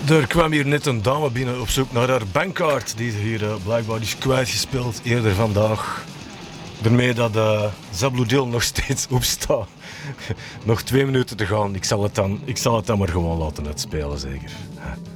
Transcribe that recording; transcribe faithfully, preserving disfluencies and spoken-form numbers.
Er kwam hier net een dame binnen op zoek naar haar bankkaart. Die hier uh, blijkbaar is kwijtgespeeld eerder vandaag. Daarmee dat uh, Zabloudil nog steeds opstaat. Nog twee minuten te gaan. Ik zal het dan, ik zal het dan maar gewoon laten uitspelen, zeker.